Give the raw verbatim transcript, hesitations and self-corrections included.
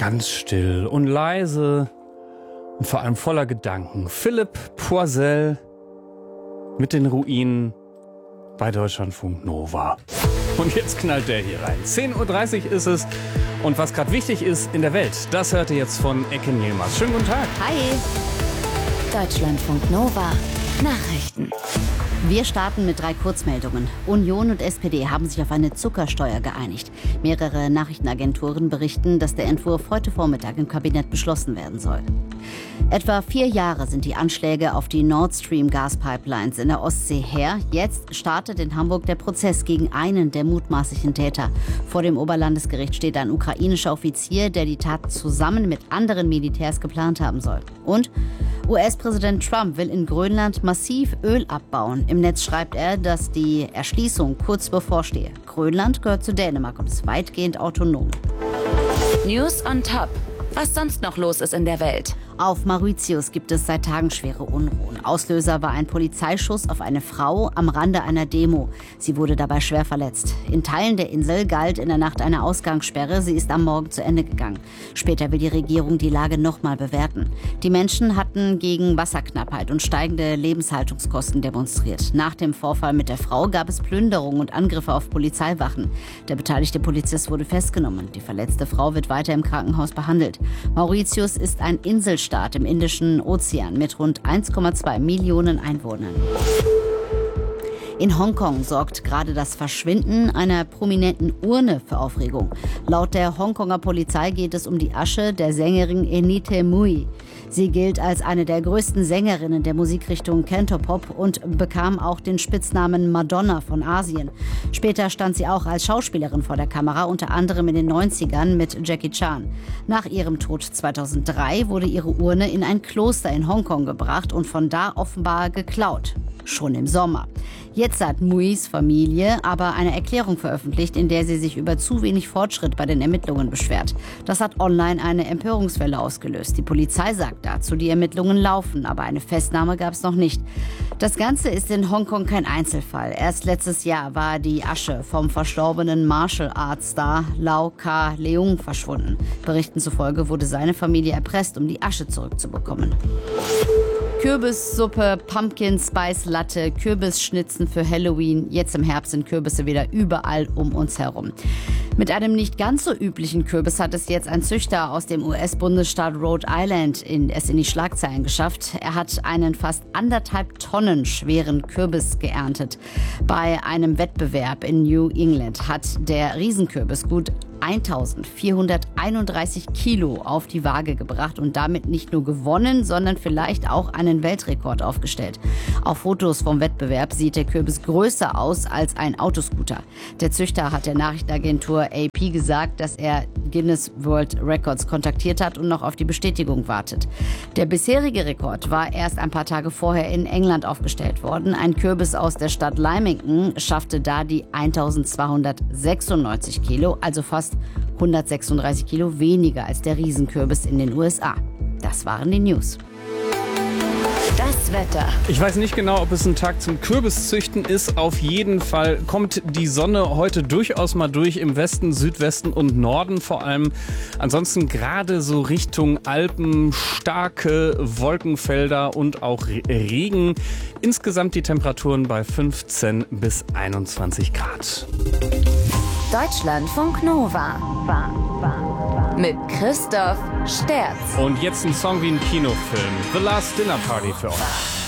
Ganz still und leise und vor allem voller Gedanken. Philipp Poisel mit den Ruinen bei Deutschlandfunk Nova. Und jetzt knallt der hier rein. zehn Uhr dreißig ist es. Und was gerade wichtig ist in der Welt, das hört ihr jetzt von Ecke Nielmars. Schönen guten Tag. Hi. Deutschlandfunk Nova. Nachrichten. Wir starten mit drei Kurzmeldungen. Union und S P D haben sich auf eine Zuckersteuer geeinigt. Mehrere Nachrichtenagenturen berichten, dass der Entwurf heute Vormittag im Kabinett beschlossen werden soll. Etwa vier Jahre sind die Anschläge auf die Nord Stream Gaspipelines in der Ostsee her. Jetzt startet in Hamburg der Prozess gegen einen der mutmaßlichen Täter. Vor dem Oberlandesgericht steht ein ukrainischer Offizier, der die Tat zusammen mit anderen Militärs geplant haben soll. Und U S-Präsident Trump will in Grönland massiv Öl abbauen. Im Netz schreibt er, dass die Erschließung kurz bevorstehe. Grönland gehört zu Dänemark und ist weitgehend autonom. News on top. Was sonst noch los ist in der Welt? Auf Mauritius gibt es seit Tagen schwere Unruhen. Auslöser war ein Polizeischuss auf eine Frau am Rande einer Demo. Sie wurde dabei schwer verletzt. In Teilen der Insel galt in der Nacht eine Ausgangssperre. Sie ist am Morgen zu Ende gegangen. Später will die Regierung die Lage nochmal bewerten. Die Menschen hatten gegen Wasserknappheit und steigende Lebenshaltungskosten demonstriert. Nach dem Vorfall mit der Frau gab es Plünderungen und Angriffe auf Polizeiwachen. Der beteiligte Polizist wurde festgenommen. Die verletzte Frau wird weiter im Krankenhaus behandelt. Mauritius ist ein Inselstaat im Indischen Ozean mit rund eins Komma zwei Millionen Einwohnern. In Hongkong sorgt gerade das Verschwinden einer prominenten Urne für Aufregung. Laut der Hongkonger Polizei geht es um die Asche der Sängerin Enite Mui. Sie gilt als eine der größten Sängerinnen der Musikrichtung Cantopop und bekam auch den Spitznamen Madonna von Asien. Später stand sie auch als Schauspielerin vor der Kamera, unter anderem in den neunzigern mit Jackie Chan. Nach ihrem Tod zweitausenddrei wurde ihre Urne in ein Kloster in Hongkong gebracht und von da offenbar geklaut. Schon im Sommer. Jetzt hat Muis Familie aber eine Erklärung veröffentlicht, in der sie sich über zu wenig Fortschritt bei den Ermittlungen beschwert. Das hat online eine Empörungswelle ausgelöst. Die Polizei sagt dazu, die Ermittlungen laufen, aber eine Festnahme gab es noch nicht. Das Ganze ist in Hongkong kein Einzelfall. Erst letztes Jahr war die Asche vom verstorbenen Martial Arts Star Lau Ka-leung verschwunden. Berichten zufolge wurde seine Familie erpresst, um die Asche zurückzubekommen. Kürbissuppe, Pumpkin Spice Latte, Kürbisschnitzen für Halloween. Jetzt im Herbst sind Kürbisse wieder überall um uns herum. Mit einem nicht ganz so üblichen Kürbis hat es jetzt ein Züchter aus dem U S-Bundesstaat Rhode Island in, es in die Schlagzeilen geschafft. Er hat einen fast anderthalb Tonnen schweren Kürbis geerntet. Bei einem Wettbewerb in New England hat der Riesenkürbis gut eintausendvierhunderteinunddreißig Kilo auf die Waage gebracht und damit nicht nur gewonnen, sondern vielleicht auch einen Weltrekord aufgestellt. Auf Fotos vom Wettbewerb sieht der Kürbis größer aus als ein Autoscooter. Der Züchter hat der Nachrichtenagentur A P gesagt, dass er Guinness World Records kontaktiert hat und noch auf die Bestätigung wartet. Der bisherige Rekord war erst ein paar Tage vorher in England aufgestellt worden. Ein Kürbis aus der Stadt Lymington schaffte da die eintausendzweihundertsechsundneunzig Kilo, also fast hundertsechsunddreißig Kilo weniger als der Riesenkürbis in den U S A. Das waren die News. Das Wetter. Ich weiß nicht genau, ob es ein Tag zum Kürbiszüchten ist. Auf jeden Fall kommt die Sonne heute durchaus mal durch im Westen, Südwesten und Norden vor allem. Ansonsten gerade so Richtung Alpen, starke Wolkenfelder und auch Regen. Insgesamt die Temperaturen bei fünfzehn bis einundzwanzig Grad. Deutschlandfunk Nova. Mit Christoph Sterz. Und jetzt ein Song wie ein Kinofilm. The Last Dinner Party für euch.